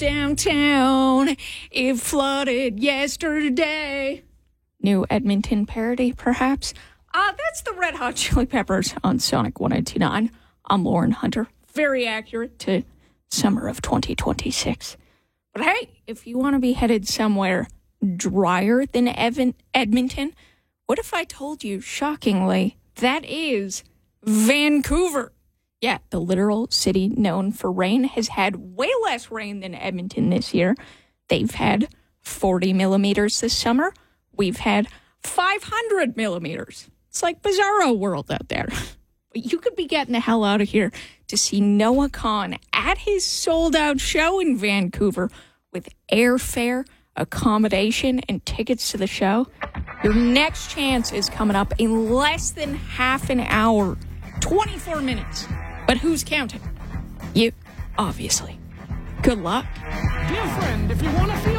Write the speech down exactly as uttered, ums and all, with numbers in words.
downtown. It flooded yesterday. New Edmonton parody, perhaps? Uh, that's the Red Hot Chili Peppers on Sonic one ninety-nine. I'm Lauren Hunter. Very accurate to summer of twenty twenty-six. But hey, if you want to be headed somewhere drier than Evan- Edmonton, what if I told you, shockingly, that is Vancouver? Yeah, the literal city known for rain has had way less rain than Edmonton this year. They've had forty millimeters this summer. We've had five hundred millimeters. It's like bizarro world out there. But you could be getting the hell out of here to see Noah Kahan at his sold-out show in Vancouver with airfare, accommodation, and tickets to the show. Your next chance is coming up in less than half an hour. twenty-four minutes. But who's counting? You, obviously. Good luck. Dear friend, if you want to feel